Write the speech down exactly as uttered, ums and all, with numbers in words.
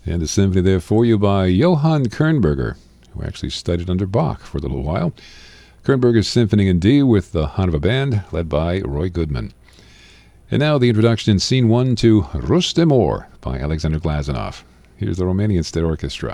And a symphony there for you by Johann Kernberger, who actually studied under Bach for a little while. Kernberger's Symphony in D with the Hannover Band, led by Roy Goodman. And now the introduction in Scene one to Rus d'Amour by Alexander Glazunov. Here's the Romanian State Orchestra.